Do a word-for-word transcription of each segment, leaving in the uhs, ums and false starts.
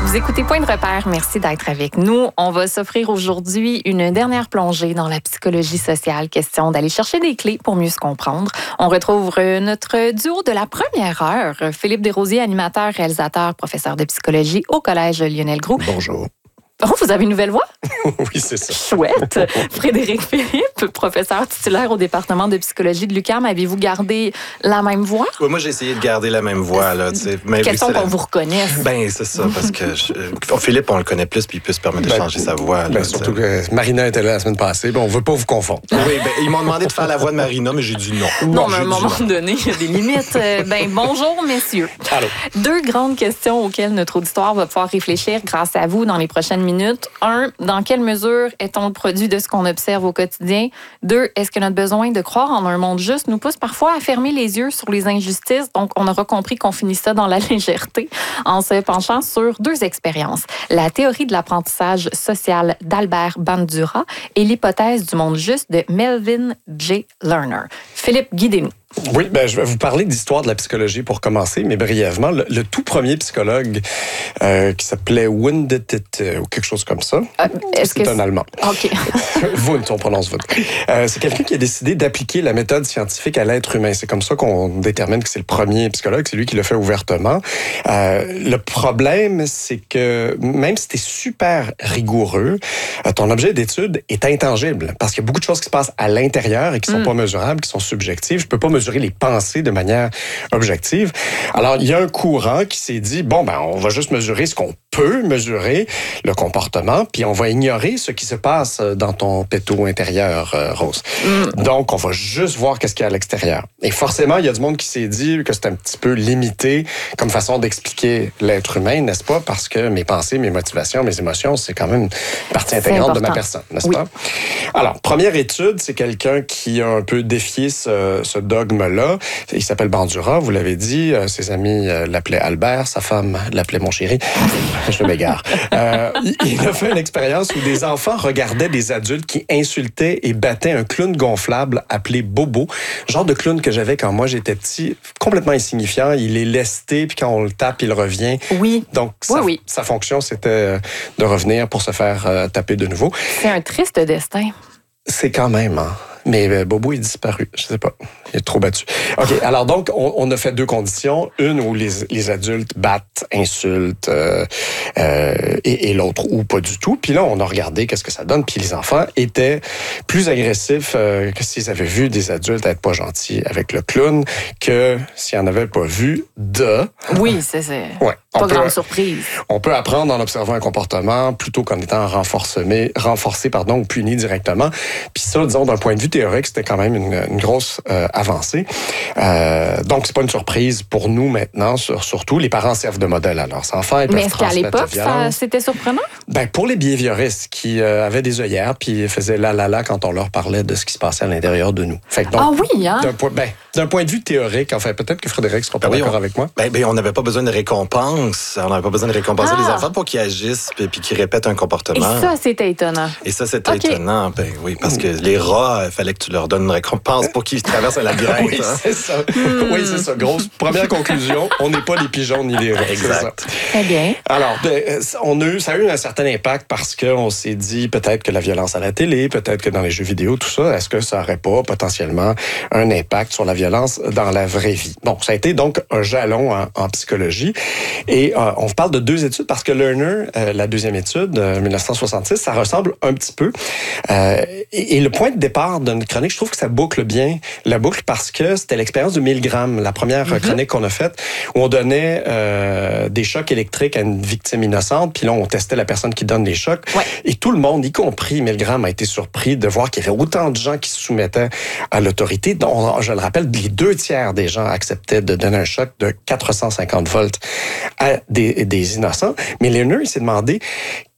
Vous écoutez Point de repère, merci d'être avec nous. On va s'offrir aujourd'hui une dernière plongée dans la psychologie sociale, question d'aller chercher des clés pour mieux se comprendre. On retrouve notre duo de la première heure, Philippe Desrosiers, animateur, réalisateur, professeur de psychologie au Collège Lionel Groulx. Bonjour. Oh, vous avez une nouvelle voix? Oui, c'est ça. Chouette. Frédéric Philippe, professeur titulaire au département de psychologie de l'U Q A M. Avez-vous gardé la même voix? Ouais, moi, j'ai essayé de garder la même voix. Là, même question qu'on la... vous reconnaisse. Ben, c'est ça, parce que je... Philippe, on le connaît plus, puis il peut se permettre de ben, changer sa voix. Là, ben, surtout que Marina était là la semaine passée. Bon, on ne veut pas vous confondre. Oui, ben, ils m'ont demandé de faire la voix de Marina, mais j'ai dit non. Non, bon, mais à un moment non. donné, il y a des limites. Ben, bonjour, messieurs. Allô. Deux grandes questions auxquelles notre auditoire va pouvoir réfléchir grâce à vous dans les prochaines minutes. Un, dans quelle mesure est-on le produit de ce qu'on observe au quotidien? Deux, est-ce que notre besoin de croire en un monde juste nous pousse parfois à fermer les yeux sur les injustices? Donc, on aura compris qu'on finit ça dans la légèreté en se penchant sur deux expériences. La théorie de l'apprentissage social d'Albert Bandura et l'hypothèse du monde juste de Melvin J. Lerner. Philippe, guidez-nous. Oui, ben, je vais vous parler d'histoire de la psychologie pour commencer, mais brièvement. Le, le tout premier psychologue euh, qui s'appelait Wundt euh, ou quelque chose comme ça, euh, est-ce c'est que un c'est... Allemand. OK. Wundt, on prononce Wundt. Euh, c'est quelqu'un qui a décidé d'appliquer la méthode scientifique à l'être humain. C'est comme ça qu'on détermine que c'est le premier psychologue. C'est lui qui le fait ouvertement. Euh, le problème, c'est que même si t'es super rigoureux, euh, ton objet d'étude est intangible parce qu'il y a beaucoup de choses qui se passent à l'intérieur et qui sont mm. pas mesurables, qui sont subjectives. Je peux pas mesurer les pensées de manière objective. Alors, il y a un courant qui s'est dit, bon, ben, on va juste mesurer ce qu'on peut mesurer, le comportement, puis on va ignorer ce qui se passe dans ton péto intérieur, euh, Rose. Mm. Donc, on va juste voir qu'est-ce qu'il y a à l'extérieur. Et forcément, il y a du monde qui s'est dit que c'est un petit peu limité comme façon d'expliquer l'être humain, n'est-ce pas? Parce que mes pensées, mes motivations, mes émotions, c'est quand même une partie intégrante de ma personne, n'est-ce oui. pas? Alors, première étude, c'est quelqu'un qui a un peu défié ce, ce dogme-là. Il s'appelle Bandura, vous l'avez dit. Ses amis l'appelaient Albert, sa femme l'appelait mon chéri. Je m'égare. Euh, il a fait une expérience où des enfants regardaient des adultes qui insultaient et battaient un clown gonflable appelé Bobo. Genre de clown que j'avais quand moi j'étais petit, complètement insignifiant. Il est lesté, puis quand on le tape, il revient. Oui. Donc, sa, oui, oui. sa fonction, c'était de revenir pour se faire euh, taper de nouveau. C'est un triste destin. C'est quand même, hein. Mais euh, Bobo est disparu. Je sais pas. Il est trop battu. OK. Alors donc, on, on a fait deux conditions. Une où les, les adultes battent, insultent, euh, euh, et, et l'autre où pas du tout. Puis là, on a regardé qu'est-ce que ça donne. Puis les enfants étaient plus agressifs euh, que s'ils avaient vu des adultes être pas gentils avec le clown que s'ils en avaient pas vu de... Oui, c'est... c'est... Ouais. Pas on grande peut, surprise. On peut apprendre en observant un comportement plutôt qu'en étant renforcé, renforcé pardon, ou puni directement. Puis ça, disons, d'un point de vue théorique, c'était quand même une, une grosse euh, avancée. Euh, donc, c'est pas une surprise pour nous maintenant, sur, surtout les parents servent de modèle à leurs enfants. Ils peuvent Mais est-ce qu'à l'époque, ça, c'était surprenant? Ben, pour les behavioristes qui euh, avaient des œillères puis faisaient la la la quand on leur parlait de ce qui se passait à l'intérieur de nous. Fait que donc, ah oui, hein? D'un point, ben, d'un point de vue théorique, enfin, peut-être que Frédéric sera pas ben d'accord oui, on, avec moi. Ben, ben on n'avait pas besoin de récompense. On n'avait pas besoin de récompenser ah. les enfants pour qu'ils agissent puis, puis qu'ils répètent un comportement. Et ça, c'était étonnant. Et ça, c'était okay. étonnant. Ben oui, parce que les rats, il fallait que tu leur donnes une récompense pour qu'ils traversent un labyrinthe. Oui, hein. c'est ça. Mm. Oui, c'est ça. Grosse première conclusion, on n'est pas les pigeons ni les rats. Exact. Très bien. Alors, ben, on a eu, ça a eu un certain impact parce qu'on s'est dit peut-être que la violence à la télé, peut-être que dans les jeux vidéo, tout ça, est-ce que ça n'aurait pas potentiellement un impact sur la violence dans la vraie vie? Bon, ça a été donc un jalon en, en psychologie. Et euh, on parle de deux études parce que Lerner, euh, la deuxième étude, euh, dix-neuf cent soixante-six, ça ressemble un petit peu. Euh, et, et le point de départ de notre chronique, je trouve que ça boucle bien la boucle parce que c'était l'expérience de mille grammes, la première mm-hmm. chronique qu'on a faite, où on donnait euh, des chocs électriques à une victime innocente, puis là, on testait la personne qui donne des chocs. Ouais. Et tout le monde, y compris mille grammes, a été surpris de voir qu'il y avait autant de gens qui se soumettaient à l'autorité. Donc, je le rappelle, les deux tiers des gens acceptaient de donner un choc de quatre cent cinquante volts à des, des innocents. Mais Lerner, il s'est demandé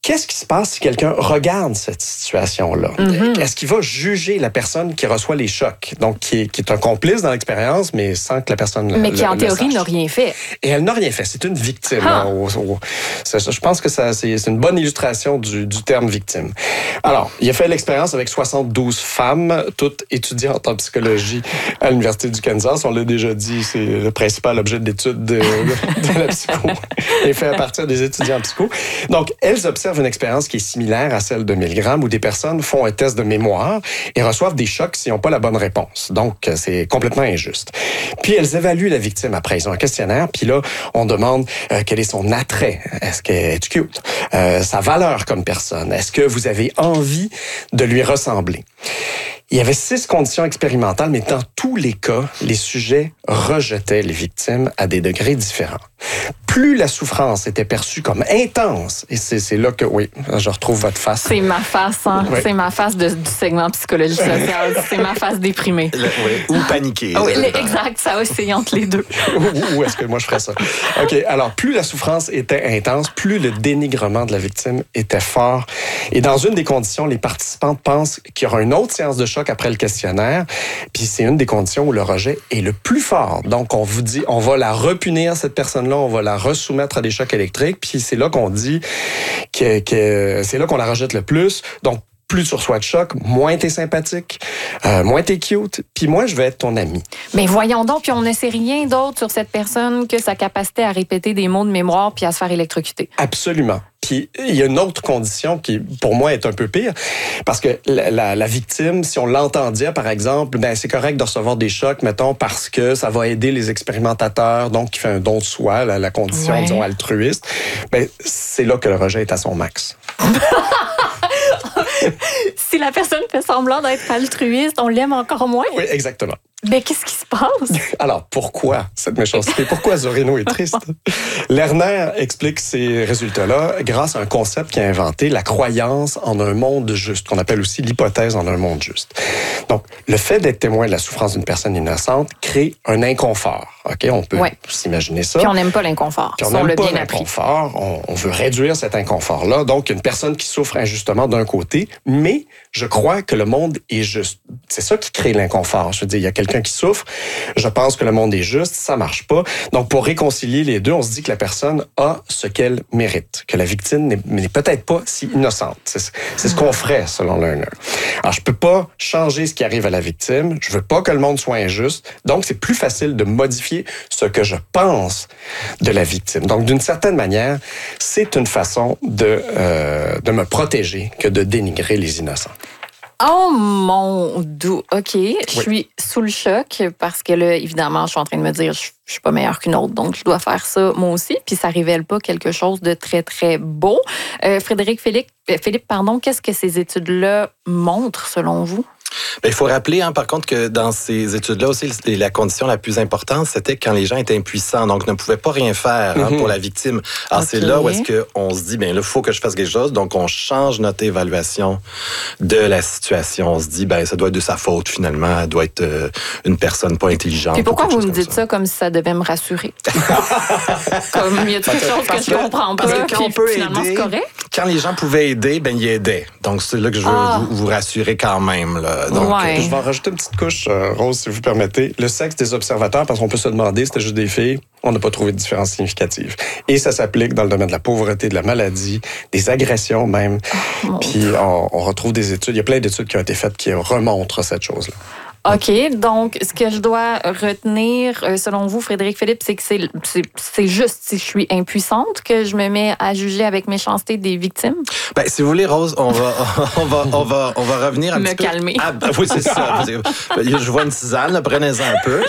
Qu'est-ce qui se passe si quelqu'un regarde cette situation-là? Mm-hmm. Est-ce qu'il va juger la personne qui reçoit les chocs? Donc, qui est, qui est un complice dans l'expérience, mais sans que la personne Mais le, qui, en le théorie, sache. n'a rien fait. Et elle n'a rien fait. C'est une victime. Ah. Au, au, ça, je pense que ça, c'est, c'est une bonne illustration du, du terme victime. Alors, il a fait l'expérience avec soixante-douze femmes, toutes étudiantes en psychologie à l'Université du Kansas. On l'a déjà dit, c'est le principal objet d'étude de, de la psycho. Il est fait à partir des étudiants en psycho. Donc, elles observent une expérience qui est similaire à celle de Milgram, où des personnes font un test de mémoire et reçoivent des chocs s'ils n'ont pas la bonne réponse. Donc, c'est complètement injuste. Puis, elles évaluent la victime après. Ils ont un questionnaire, puis là, on demande euh, quel est son attrait. Est-ce qu'elle est cute? Euh, sa valeur comme personne. Est-ce que vous avez envie de lui ressembler? Il y avait six conditions expérimentales, mais dans tous les cas, les sujets rejetaient les victimes à des degrés différents. Plus la souffrance était perçue comme intense, et c'est, c'est là que, oui, je retrouve votre face. C'est ma face, hein? Oui. C'est ma face de, du segment psychologie sociale. C'est ma face déprimée. Le, oui, ou paniqué. Ah oui, le, exact, ça oscille entre les deux. Où est-ce que moi je ferais ça? OK, alors plus la souffrance était intense, plus le dénigrement de la victime était fort. Et dans une des conditions, les participantes pensent qu'il y aura une autre séance de choc après le questionnaire, puis c'est une des conditions où le rejet est le plus fort. Donc, on vous dit, on va la repunir, cette personne-là, on va la resoumettre à des chocs électriques, puis c'est là qu'on dit que, que c'est là qu'on la rejette le plus. Donc, plus tu reçois de choc, moins t'es sympathique, euh, moins t'es cute, puis moi, je vais être ton ami. Mais voyons donc, puis on ne sait rien d'autre sur cette personne que sa capacité à répéter des mots de mémoire puis à se faire électrocuter. Absolument. Puis il y a une autre condition qui, pour moi, est un peu pire, parce que la, la, la victime, si on l'entend dire, par exemple, ben c'est correct de recevoir des chocs, mettons, parce que ça va aider les expérimentateurs, donc qui fait un don de soi, la, la condition, ouais. disons, altruiste, ben c'est là que le rejet est à son max. Si la personne fait semblant d'être altruiste, on l'aime encore moins? Oui, exactement. Mais qu'est-ce qui se passe? Alors, pourquoi cette méchanceté? Pourquoi Zorino est triste? Lerner explique ces résultats-là grâce à un concept qu'il a inventé, la croyance en un monde juste, qu'on appelle aussi l'hypothèse en un monde juste. Donc, le fait d'être témoin de la souffrance d'une personne innocente crée un inconfort. OK? On peut ouais. s'imaginer ça. Puis on n'aime pas l'inconfort. Puis on n'aime pas l'inconfort. On, on veut réduire cet inconfort-là. Donc, une personne qui souffre injustement d'un côté, mais je crois que le monde est juste. C'est ça qui crée l'inconfort. Je veux dire, il y a quelqu'un qui souffre, je pense que le monde est juste, ça marche pas. Donc, pour réconcilier les deux, on se dit que la personne a ce qu'elle mérite, que la victime n'est, n'est peut-être pas si innocente. C'est, c'est ce qu'on ferait, selon Lerner. Alors, je peux pas changer ce qui arrive à la victime, je veux pas que le monde soit injuste, donc c'est plus facile de modifier ce que je pense de la victime. Donc, d'une certaine manière, c'est une façon de, euh, de me protéger que de dénigrer les innocents. Oh mon Dieu, OK. Je oui. suis sous le choc parce que là, évidemment, je suis en train de me dire, je, je suis pas meilleure qu'une autre, donc je dois faire ça moi aussi. Puis ça révèle pas quelque chose de très, très beau. Euh, Frédéric Philippe, Philippe, pardon, qu'est-ce que ces études-là montrent selon vous? Bien, il faut rappeler, hein, par contre, que dans ces études-là aussi, la condition la plus importante, c'était quand les gens étaient impuissants, donc ne pouvaient pas rien faire hein, mm-hmm. pour la victime. Alors, okay. c'est là où est-ce qu'on se dit, bien là, il faut que je fasse quelque chose, donc on change notre évaluation de la situation. On se dit, ben ça doit être de sa faute, finalement, elle doit être euh, une personne pas intelligente. Puis pourquoi vous me dites ça. ça comme si ça devait me rassurer? Comme, il y a quelque chose que, que je comprends pas, puis on peut finalement, aider, c'est correct? Quand les gens pouvaient aider, ben ils aidaient. Donc, c'est là que je veux ah. vous, vous rassurer quand même, là. Donc, ouais. je vais en rajouter une petite couche, euh, Rose, si vous permettez. Le sexe des observateurs, parce qu'on peut se demander, c'était juste des filles, on n'a pas trouvé de différence significative. Et ça s'applique dans le domaine de la pauvreté, de la maladie, des agressions même. Oh, Puis on, on retrouve des études, il y a plein d'études qui ont été faites qui remontrent cette chose-là. OK. Donc, ce que je dois retenir, selon vous, Frédéric Philippe, c'est que c'est, c'est, c'est juste si je suis impuissante que je me mets à juger avec méchanceté des victimes? Bien, si vous voulez, Rose, on va, on va, on va, on va revenir un me petit peu... Me calmer. Ah, oui, c'est ça. Je vois une tisane, là, prenez-en un peu.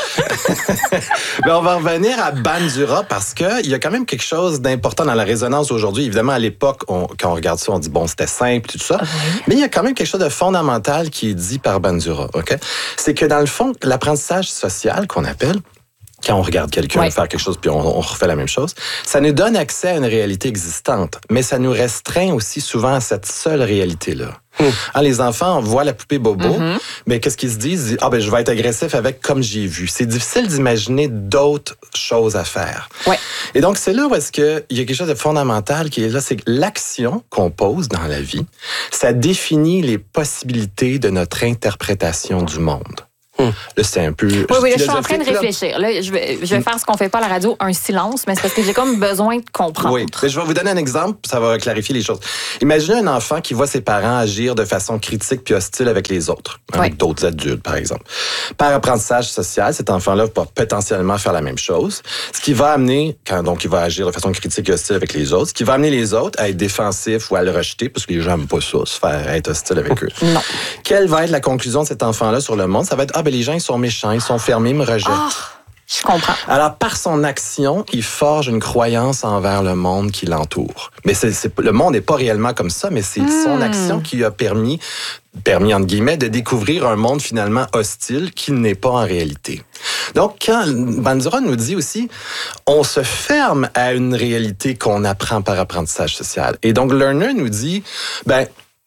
Mais on va revenir à Bandura parce qu'il y a quand même quelque chose d'important dans la résonance aujourd'hui. Évidemment, à l'époque, on, quand on regarde ça, on dit, bon, c'était simple, tout ça. Okay. Mais il y a quand même quelque chose de fondamental qui est dit par Bandura, OK? C'est que dans le fond, l'apprentissage social qu'on appelle, quand on regarde quelqu'un ouais. faire quelque chose puis on, on refait la même chose, ça nous donne accès à une réalité existante, mais ça nous restreint aussi souvent à cette seule réalité-là. Mmh. Hein, les enfants voient la poupée bobo, mm-hmm. mais qu'est-ce qu'ils se disent? Ah ben je vais être agressif avec comme j'ai vu. C'est difficile d'imaginer d'autres choses à faire. Ouais. Et donc c'est là où est-ce que il y a quelque chose de fondamental qui est là, c'est que l'action qu'on pose dans la vie, ça définit les possibilités de notre interprétation du monde. Hum. Là, c'est un peu. Oui, oui, je suis en train de réfléchir. Là, je vais, je vais faire ce qu'on fait pas à la radio, un silence, mais c'est parce que j'ai comme besoin de comprendre. Oui, mais je vais vous donner un exemple, ça va clarifier les choses. Imaginez un enfant qui voit ses parents agir de façon critique puis hostile avec les autres, oui. avec d'autres adultes, par exemple. Par apprentissage social, cet enfant-là va potentiellement faire la même chose, ce qui va amener, quand donc il va agir de façon critique et hostile avec les autres, ce qui va amener les autres à être défensifs ou à le rejeter, parce que les gens n'aiment pas ça, se faire être hostile avec eux. Non. Quelle va être la conclusion de cet enfant-là sur le monde? Ça va être, ah ben les gens, ils sont méchants, ils sont fermés, ils me rejettent. Oh, je comprends. Alors, par son action, il forge une croyance envers le monde qui l'entoure. Mais c'est, c'est, le monde n'est pas réellement comme ça, mais c'est mmh. son action qui a permis, permis entre guillemets, de découvrir un monde finalement hostile qui n'est pas en réalité. Donc, quand Bandura nous dit aussi, on se ferme à une réalité qu'on apprend par apprentissage social. Et donc, Lerner nous dit, ben,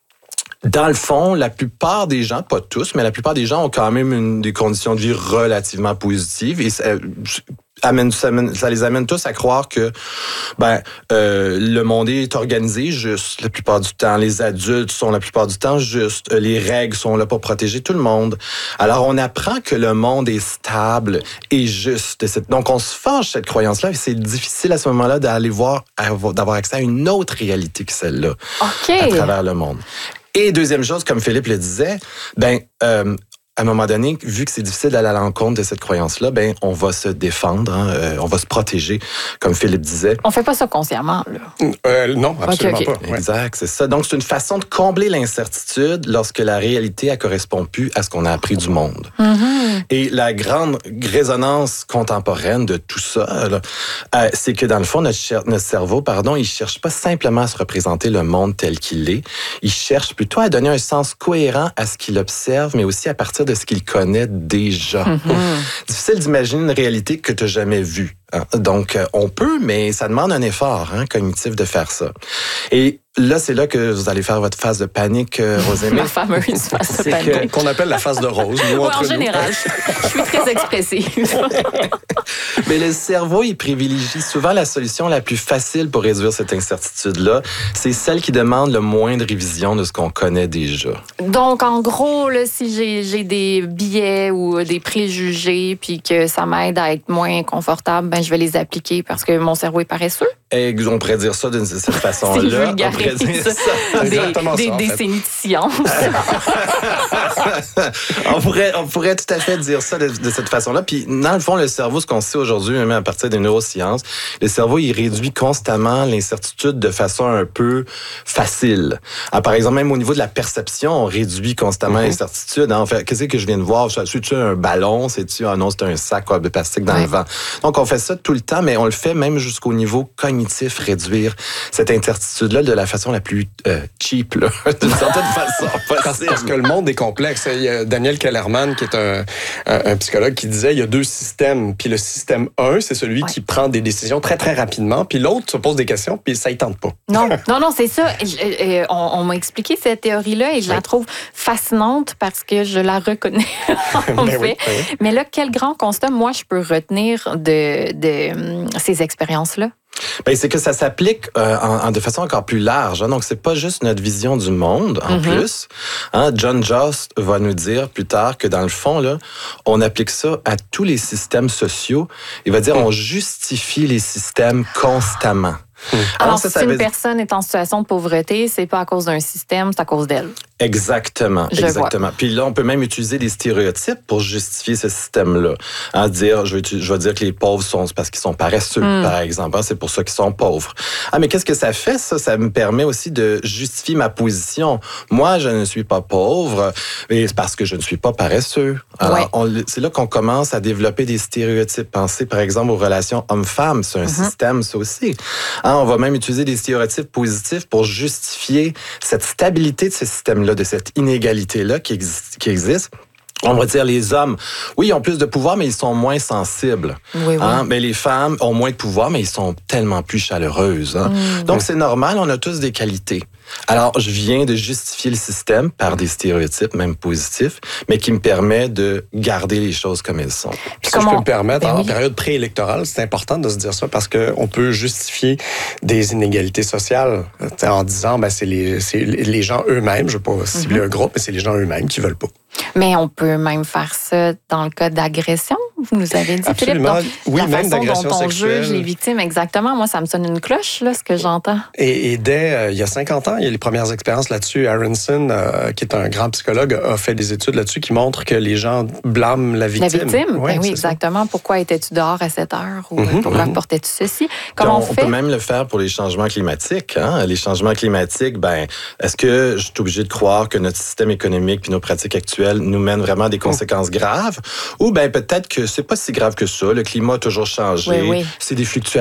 dans le fond, la plupart des gens, pas tous, mais la plupart des gens ont quand même une, des conditions de vie relativement positives et ça, amène, ça, amène, ça les amène tous à croire que ben euh, le monde est organisé juste la plupart du temps. Les adultes sont la plupart du temps justes. Les règles sont là pour protéger tout le monde. Alors, on apprend que le monde est stable et juste. Donc, on se forge cette croyance-là et c'est difficile à ce moment-là d'aller voir, d'avoir accès à une autre réalité que celle-là okay. à travers le monde. Et deuxième chose, comme Philippe le disait, ben euh, à un moment donné, vu que c'est difficile d'aller à l'encontre de cette croyance-là, ben on va se défendre, hein, euh, on va se protéger, comme Philippe disait. On fait pas ça consciemment, là. Euh, non, absolument okay, okay. pas. Ouais. Exact, c'est ça. Donc c'est une façon de combler l'incertitude lorsque la réalité elle correspond plus à ce qu'on a appris du monde. Mm-hmm. Et la grande résonance contemporaine de tout ça, là, euh, c'est que dans le fond notre, cher- notre cerveau, pardon, il cherche pas simplement à se représenter le monde tel qu'il est, il cherche plutôt à donner un sens cohérent à ce qu'il observe, mais aussi à partir de ce qu'il connaît déjà. Mm-hmm. Difficile d'imaginer une réalité que tu n'as jamais vue. Hein? Donc, on peut, mais ça demande un effort hein, cognitif de faire ça. Et là, c'est là que vous allez faire votre phase de panique, euh, Rosemée. Ma fameuse phase de panique. Que, qu'on appelle la phase de rose. Nous, ouais, entre en général, nous. je suis très expressive. Mais le cerveau, il privilégie souvent la solution la plus facile pour réduire cette incertitude-là. C'est celle qui demande le moins de révision de ce qu'on connaît déjà. Donc, en gros, là, si j'ai, j'ai des biais ou des préjugés puis que ça m'aide à être moins confortable, ben, je vais les appliquer parce que mon cerveau est paresseux. Et on pourrait dire ça d'une cette façon-là. C'est vulgaire, on pourrait dire ça. ça. Des, des ça, en décennies de science. on, pourrait, on pourrait tout à fait dire ça de, de cette façon-là. Puis, dans le fond, le cerveau, ce qu'on sait aujourd'hui, même à partir des neurosciences, le cerveau, il réduit constamment l'incertitude de façon un peu facile. Alors, par exemple, même au niveau de la perception, on réduit constamment mm-hmm. l'incertitude. En fait, qu'est-ce que je viens de voir? C'est-tu un ballon? C'est-tu, ah non, c'est un sac quoi, de plastique dans ouais. le vent. Donc, on fait ça tout le temps, mais on le fait même jusqu'au niveau cognitif, réduire cette incertitude-là de la façon la plus euh, cheap, là, d'une certaine façon. Parce, parce que le monde est complexe. Il y a Daniel Kellerman, qui est un, un, un psychologue, qui disait il y a deux systèmes. Puis le système un, c'est celui ouais. qui prend des décisions très, très rapidement. Puis l'autre se pose des questions, puis ça ne tente pas. Non, non, non, c'est ça. Je, on, on m'a expliqué cette théorie-là et je oui. la trouve fascinante parce que je la reconnais, en fait. Oui, oui. Mais là, quel grand constat, moi, je peux retenir de, de ces expériences-là? Ben, c'est que ça s'applique euh, en, en, de façon encore plus large. Hein. Donc, c'est pas juste notre vision du monde, en mm-hmm. plus. Hein. John Jost va nous dire plus tard que, dans le fond, là, on applique ça à tous les systèmes sociaux. Il va dire mm. on justifie les systèmes constamment. Mmh. Alors, ça, si ça une veut... personne est en situation de pauvreté, c'est pas à cause d'un système, c'est à cause d'elle. Exactement, je exactement. Vois. Puis là, on peut même utiliser des stéréotypes pour justifier ce système-là. À dire, je vais, je vais dire que les pauvres sont parce qu'ils sont paresseux, mmh. par exemple. C'est pour ça qu'ils sont pauvres. Ah, mais qu'est-ce que ça fait, ça? Ça me permet aussi de justifier ma position. Moi, je ne suis pas pauvre, mais c'est parce que je ne suis pas paresseux. Alors, ouais. on, c'est là qu'on commence à développer des stéréotypes. Pensez, par exemple, aux relations hommes-femmes. C'est un mmh. système, ça aussi. Hein, on va même utiliser des stéréotypes positifs pour justifier cette stabilité de ce système-là, de cette inégalité-là qui existe. Qui existe. On va dire les hommes, oui, ils ont plus de pouvoir, mais ils sont moins sensibles. Oui, oui. Hein? Mais les femmes ont moins de pouvoir, mais ils sont tellement plus chaleureuses. Hein? Mmh. Donc, c'est normal, on a tous des qualités. Alors, je viens de justifier le système par des stéréotypes, même positifs, mais qui me permet de garder les choses comme elles sont. Puis si je peux me permettre, ben en oui. période préélectorale, c'est important de se dire ça parce qu'on peut justifier des inégalités sociales en disant ben c'est les, c'est les gens eux-mêmes, je ne veux pas cibler mm-hmm. un groupe, mais c'est les gens eux-mêmes qui ne veulent pas. Mais on peut même faire ça dans le cas d'agression, vous nous avez dit, Absolument. Philippe. Donc, oui, la même façon d'agression dont on sexuelle. juge les victimes, exactement. Moi, ça me sonne une cloche, là, ce que j'entends. Et, et dès euh, il y a cinquante ans, il y a les premières expériences là-dessus. Aronson, euh, qui est un grand psychologue, a fait des études là-dessus qui montrent que les gens blâment la victime. La victime, ouais, ben oui, exactement. Ça. Pourquoi étais-tu dehors à cette heure ou mm-hmm. pourquoi mm-hmm. portais-tu ceci? Comment on, on, on fait? On peut même le faire pour les changements climatiques. Hein? Les changements climatiques, ben, est-ce que je suis obligé de croire que notre système économique puis nos pratiques actuelles nous mènent vraiment à des conséquences mm. graves? Ou ben peut-être que c'est pas si grave que ça. Le climat a toujours changé. Oui, oui. C'est des fluctuations